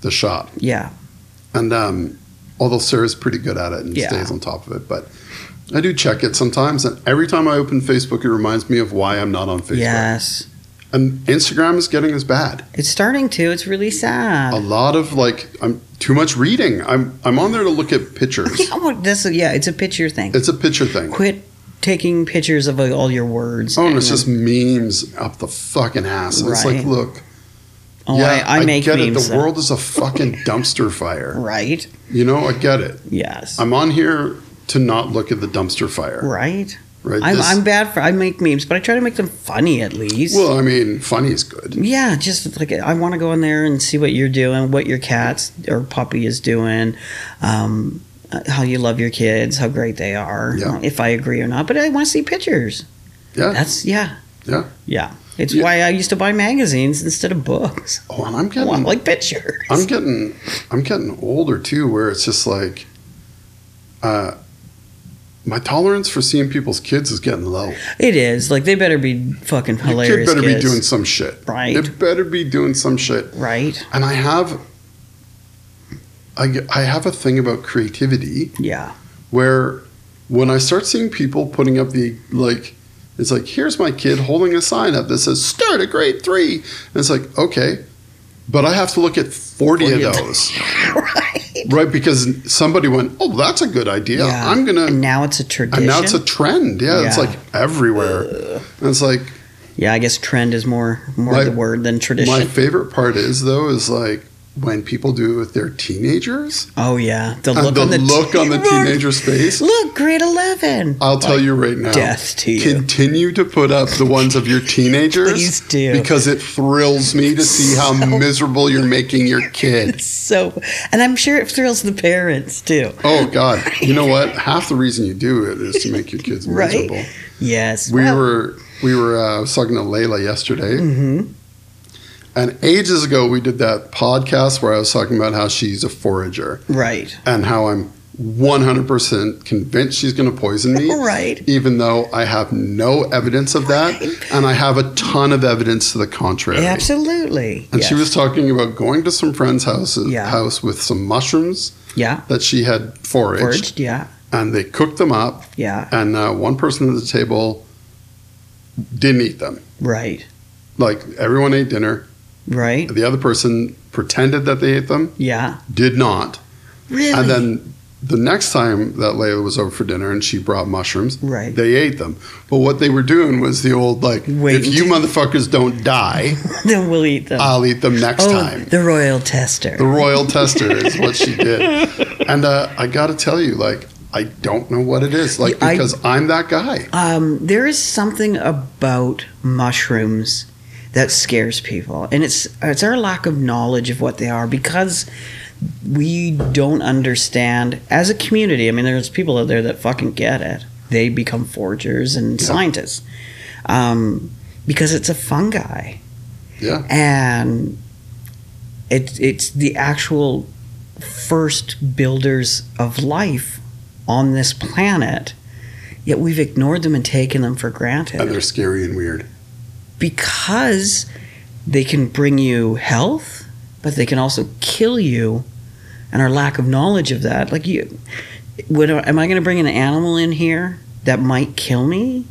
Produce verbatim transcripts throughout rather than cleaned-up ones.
the shop. Yeah. And um, although Sarah's pretty good at it and Yeah. stays on top of it, but I do check it sometimes. And every time I open Facebook, it reminds me of why I'm not on Facebook. Yes. And Instagram is getting as bad. It's starting to. It's really sad. A lot of like, I'm too much reading. I'm I'm on there to look at pictures. Yeah, well, this, yeah, it's a picture thing. It's a picture thing. Quit taking pictures of like, all your words. Oh, and it's just memes up the fucking ass. And it's like, Right. look. Oh, yeah, I, I make get memes. it. The uh, world is a fucking dumpster fire. Right. You know, I get it. Yes. I'm on here to not look at the dumpster fire. right. Right. I'm, This- I'm bad for. I make memes, but I try to make them funny at least. Well, I mean, funny is good. Yeah, just like I want to go in there and see what you're doing, what your cat's or puppy is doing, um, how you love your kids, how great they are. Yeah. If I agree or not, but I want to see pictures. Yeah. That's yeah, Yeah. yeah. It's Yeah. why I used to buy magazines instead of books. Oh, and I'm I getting want like pictures. I'm getting I'm getting older too, where it's just like uh my tolerance for seeing people's kids is getting low. It is like they better be fucking Your hilarious. kid better kids. be doing some shit. Right. It better be doing some shit. right. And I have I, g- I have a thing about creativity Yeah, where when I start seeing people putting up the like it's like here's my kid holding a sign up that says start at grade three. And it's like, okay. But I have to look at forty, forty of of those. right. Right, because somebody went, oh, that's a good idea. Yeah. I'm going to And now it's a tradition. And now it's a trend. Yeah, it's Yeah. like everywhere. And it's like yeah, I guess trend is more more My- the word than tradition. my favorite part is though is like when people do it with their teenagers oh yeah, the and look the on the look on the teenager's face. Look, grade eleven. I'll tell you right now. Death to you. Continue to put up the ones of your teenagers. Please do. Because it thrills me to see how So- miserable you're making your kid. So, and I'm sure it thrills the parents too. Oh God! You know what? Half the reason you do it is to make your kids Right. miserable. Yes. We well, were we were uh, I was talking to Layla yesterday, Mhm. and ages ago we did that podcast where I was talking about how she's a forager right. and how I'm one hundred percent convinced she's going to poison me, Right. even though I have no evidence of that, and I have a ton of evidence to the contrary. Absolutely. And yes. she was talking about going to some friend's house, Yeah. house with some mushrooms yeah that she had foraged, foraged. Yeah. and they cooked them up, Yeah. and uh, one person at the table didn't eat them. Right. Like everyone ate dinner. Right. The other person pretended that they ate them, Yeah. did not. Really. And then the next time that Layla was over for dinner and she brought mushrooms, Right. they ate them. But what they were doing was the old like, Wait if you until- motherfuckers don't die, then we'll eat them. I'll eat them next oh, time. the royal tester. The royal tester is what she did. And uh, I got to tell you, like, I don't know what it is. Like, I- because I'm that guy. Um, there is something about mushrooms that scares people, and it's it's our lack of knowledge of what they are because we don't understand as a community. I mean, there's people out there that fucking get it. They become foragers and Yeah. scientists um, because it's a fungi, Yeah. and it it's the actual first builders of life on this planet. Yet we've ignored them and taken them for granted. And they're scary and weird. Because they can bring you health, but they can also kill you, and our lack of knowledge of that. Like you, would, am I going to bring an animal in here that might kill me?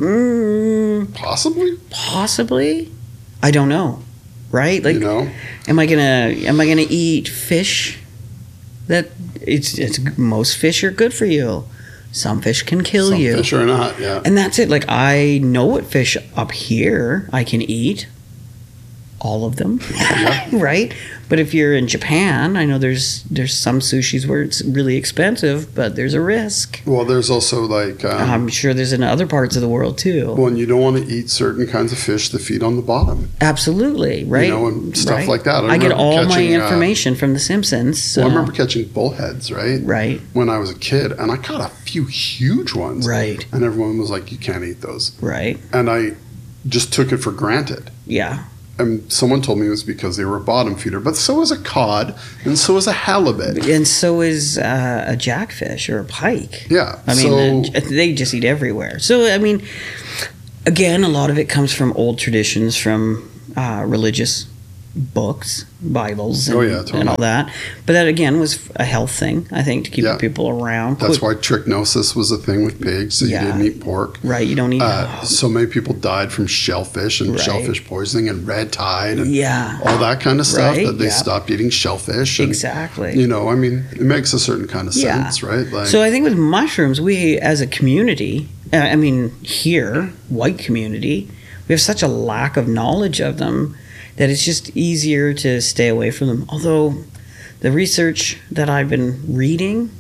Mm, Possibly. possibly. I don't know. Right? Like, you know? am I gonna am I gonna eat fish? That it's it's most fish are good for you. Some fish can kill Some you. fish or not, yeah. And that's it. Like, I know what fish up here I can eat. All of them. Yeah. Right? But if you're in Japan, I know there's there's some sushis where it's really expensive, but there's a risk. Well, there's also like, um, I'm sure there's in other parts of the world too. well, and you don't want to eat certain kinds of fish that feed on the bottom. Absolutely. Right? You know, and stuff Right. like that. I I, get remember all my catching, uh, information from The Simpsons. So. Well, I remember catching bullheads, right? Right. When I was a kid, and I caught a few huge ones. Right. And everyone was like, you can't eat those. Right. And I just took it for granted. Yeah. And someone told me it was because they were a bottom feeder, but so is a cod, and so is a halibut. And so is uh, a jackfish or a pike. Yeah. I mean, so, uh, they just eat everywhere. So, I mean, again, a lot of it comes from old traditions, from uh, religious books, Bibles, and, Oh, yeah, totally. and all that. But that again was a health thing, I think, to keep Yeah. the people around. That's Put- why trichnosis was a thing with pigs, so Yeah. you didn't eat pork. right. You don't eat. Uh, so many people died from shellfish and Right. shellfish poisoning and red tide and yeah, all that kind of stuff, Right, that they yeah. stopped eating shellfish. And, exactly. You know, I mean, it makes a certain kind of Yeah. sense, right? Like, So I think with mushrooms, we as a community, uh, I mean, here, white community, we have such a lack of knowledge of them that it's just easier to stay away from them. Although the research that I've been reading,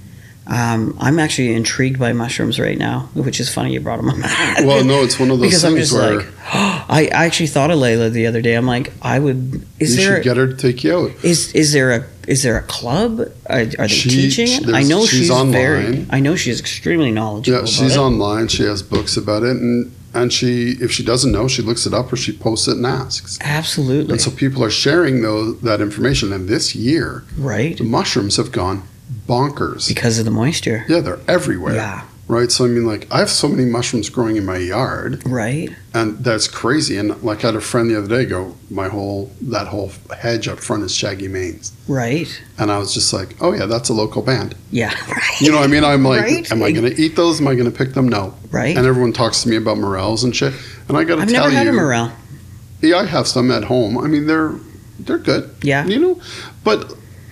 um, I'm actually intrigued by mushrooms right now, which is funny you brought them up. well, no, it's one of those because things I'm just where like, I I actually thought of Layla the other day. I'm like, I would. Is you there should get her to take you out. is is there a is there a club? Are, are they She- teaching she- it? I there's- know she's she's, very. online. I know she's extremely knowledgeable. Yeah, about she's it. online. She has books about it, and and she, if she doesn't know, she looks it up or she posts it and asks. Absolutely And so people are sharing those that information. And this year, right the mushrooms have gone bonkers. because of the moisture. Yeah, they're everywhere. Yeah, Right. So I mean, like, I have so many mushrooms growing in my yard, right. and that's crazy. And like, I had a friend the other day go, my whole that whole hedge up front is shaggy manes, Right. and I was just like, oh yeah, that's a local band. Yeah. Right. You know what I mean? I'm like, Right. am I going to eat those? Am I going to pick them? No. Right. And everyone talks to me about morels and shit, and I got to I've tell never had you, a morel. yeah, I have some at home. I mean, they're they're good. Yeah. You know, but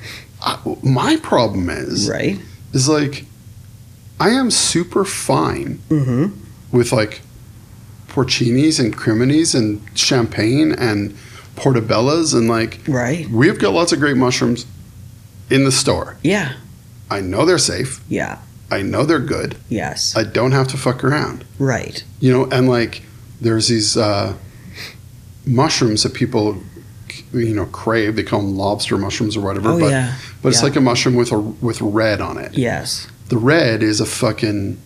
I, my problem is Right. is like, I am super fine Mm-hmm. with like porcinis and criminis and champagne and portobellas, and like, Right. we've got lots of great mushrooms in the store. Yeah. I know they're safe. Yeah. I know they're good. Yes. I don't have to fuck around. Right. You know, and like, there's these uh, mushrooms that people, you know, crave. They call them lobster mushrooms or whatever. Oh but yeah. but it's Yeah. like a mushroom with a with red on it. Yes. The red is a fucking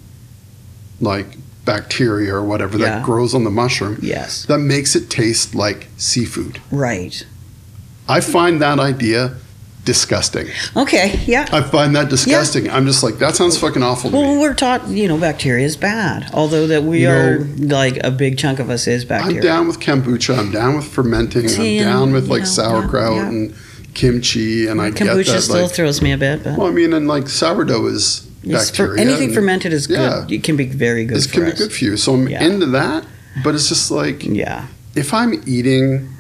like bacteria or whatever Yeah. that grows on the mushroom Yes. that makes it taste like seafood. Right. I find that idea disgusting. Okay. Yeah. I find that disgusting. I'm just like, that sounds fucking awful to Well, me. we're taught, you know, bacteria is bad. Although that we You are, know, like, a big chunk of us is bacteria. I'm down with kombucha. I'm down with fermenting. See, I'm down with you like know, sauerkraut yeah, yeah. and kimchi, and I Kombucha get that. still Like, throws me a bit, but well, I mean, and like sourdough is it's for- bacteria. anything and fermented is good. yeah. It can be very good This for can be us. good for you. So I'm Yeah. into that, but it's just like, Yeah. if I'm eating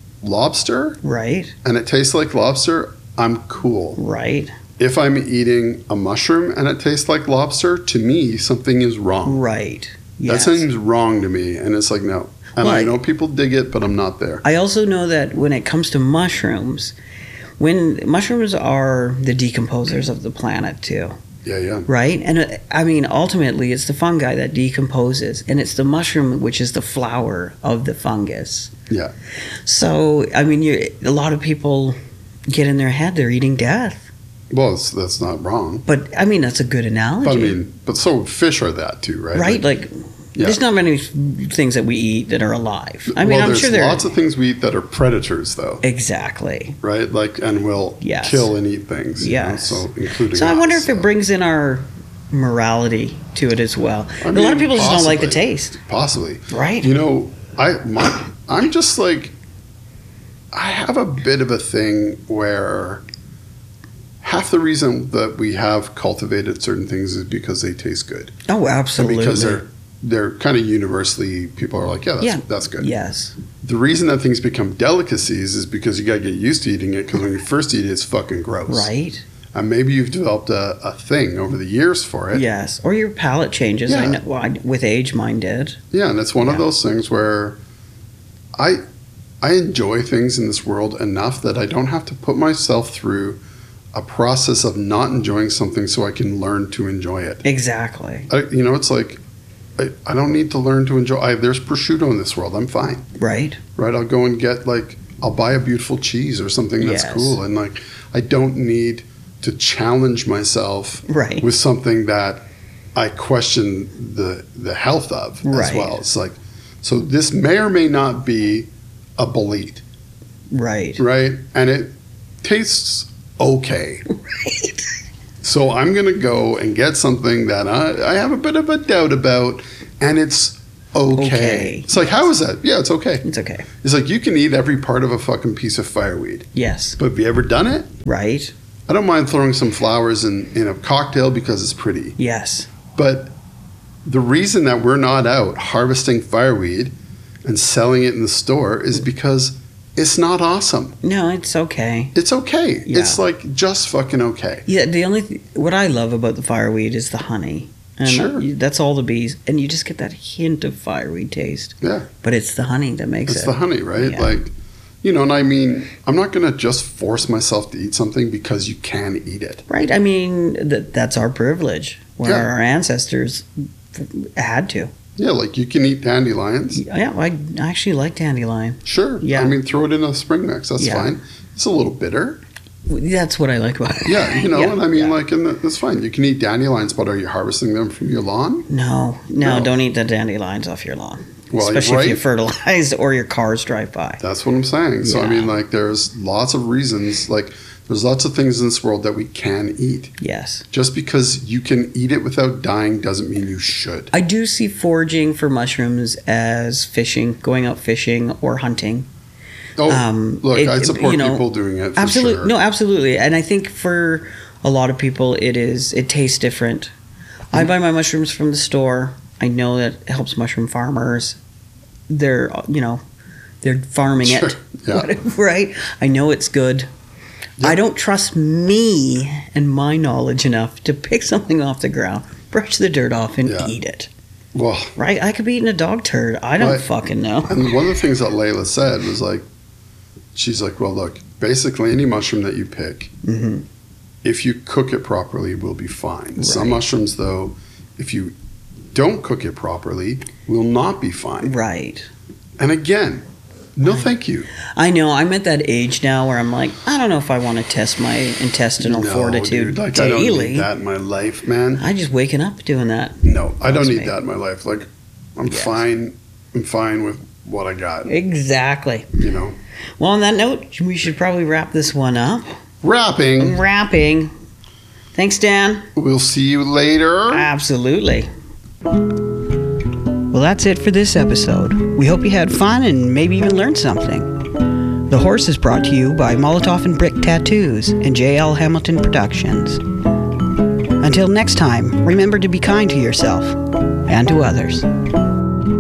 lobster Right. and it tastes like lobster, I'm cool. Right. If I'm eating a mushroom and it tastes like lobster, to me, something is wrong. Right. That Yes. seems wrong to me. And it's like, no. And Well, I I- know people dig it, but I'm not there. I also know that when it comes to mushrooms, when mushrooms are the decomposers of the planet too, Yeah, yeah. right? And uh, I mean, ultimately, it's the fungi that decomposes, and it's the mushroom which is the flower of the fungus. Yeah. So, I mean, you, a lot of people get in their head they're eating death, Well, it's, that's not wrong. but I mean, that's a good analogy, But I mean, but so fish are that too, right? right? Like, yeah. there's not many things that we eat that are alive. I mean, well, I'm there's sure there lots of things we eat that are predators, though, exactly. right? Like, and will Yes. kill and eat things. you know, Yes. so including. So I wonder us, if it so. brings in our morality to it as well. I a lot of mean, people just don't like the possibly. taste, Possibly. right? You know, I my, I'm just like, I have a bit of a thing where half the reason that we have cultivated certain things is because they taste good, Oh, and absolutely. because they're they're kind of universally, people are like, yeah, that's, Yeah. that's good. Yes. The reason that things become delicacies is because you got to get used to eating it, because when you first eat it, it's fucking gross. Right. And maybe you've developed a, a thing over the years for it. Yes. Or your palate changes. I Yeah. know. Well, I, with age, mine did. Yeah, and it's one of Yeah. those things where I I enjoy things in this world enough that I don't have to put myself through a process of not enjoying something so I can learn to enjoy it. Exactly. I, you know, it's like I, I don't need to learn to enjoy. I, there's prosciutto in this world. I'm fine, Right. right? I'll go and get like I'll buy a beautiful cheese or something that's Yes. cool, and like I don't need to challenge myself Right. with something that I question the the health of as Right. well. It's like, so this may or may not be a bolete, Right. right? And it tastes okay. Right. So I'm gonna go and get something that I, I have a bit of a doubt about, and it's okay. Okay. It's like, how is that? Yeah, it's okay. It's okay. It's like, you can eat every part of a fucking piece of fireweed. Yes. But have you ever done it? Right? I don't mind throwing some flowers in, in a cocktail because it's pretty. Yes. But the reason that we're not out harvesting fireweed and selling it in the store is because it's not awesome. No, it's okay. It's okay. Yeah. It's like just fucking okay. Yeah, the only th- what I love about the fireweed is the honey. And Sure. you- that's all the bees, and you just get that hint of fireweed taste. Yeah. But it's the honey that makes It's it. the honey, right? Yeah. Like, you know, and I mean, I'm not going to just force myself to eat something because you can eat it. Right? I mean, that that's our privilege, where Yeah. our ancestors f- had to. Yeah, like you can eat dandelions. Yeah, I actually like dandelion. Sure. Yeah. I mean, throw it in a spring mix. That's Yeah. fine. It's a little bitter. That's what I like about it. Yeah, you know, Yeah, and I mean, yeah. like, and that's fine. You can eat dandelions, but are you harvesting them from your lawn? No, no, No. don't eat the dandelions off your lawn. Well, Especially right. if you fertilize or your cars drive by. That's what I'm saying. So, I Yeah. mean, like, there's lots of reasons. Like, there's lots of things in this world that we can eat. Yes. Just because you can eat it without dying doesn't mean you should. I do see foraging for mushrooms as fishing, going out fishing or hunting. Oh, Um, look, it- I support you know, people doing it for Absolutely. sure. No, absolutely. And I think for a lot of people, it is, it tastes different. I buy my mushrooms from the store. I know that it helps mushroom farmers. They're, you know, they're farming Sure. it. Yeah. Right? I know it's good. Yeah. I don't trust me and my knowledge enough to pick something off the ground, brush the dirt off, and Yeah. eat it. Well, Right? I could be eating a dog turd. I don't Right. fucking know. and one of the things that Layla said was like, she's like, well, look, basically any mushroom that you pick, hmm if you cook it properly, will be fine. Some Right. mushrooms, though, if you don't cook it properly, will not be fine. Right. And again, no thank you. I know. I'm at that age now where I'm like, I don't know if I want to test my intestinal No, fortitude dude, like, I don't daily. need that in my life, man. I just waking up doing that. No, I don't That's need me. that in my life. Like, I'm Yes. fine. I'm fine with what I got, Exactly. you know. Well, on that note, we should probably wrap this one up. Wrapping. Wrapping. Thanks, Dan. We'll see you later. Absolutely. Well, that's it for this episode. We hope you had fun and maybe even learned something. The Horse is brought to you by Molotov and Brick Tattoos and J L Hamilton Productions. Until next time, remember to be kind to yourself and to others.